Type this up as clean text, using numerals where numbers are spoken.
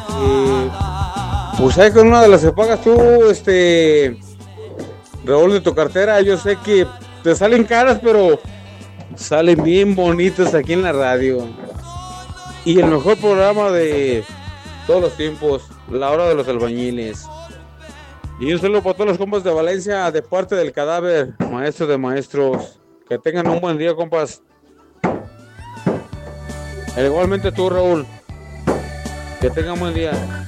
Pues hay con una de las que pagas tú, Raúl, de tu cartera. Yo sé que te salen caras, pero salen bien bonitas aquí en la radio. Y el mejor programa de todos los tiempos, La Hora de los Albañiles. Y un saludo para todos los compas de Valencia, de parte del Cadáver, maestro de maestros. Que tengan un buen día, compas. Igualmente tú, Raúl. Que tengan un buen día.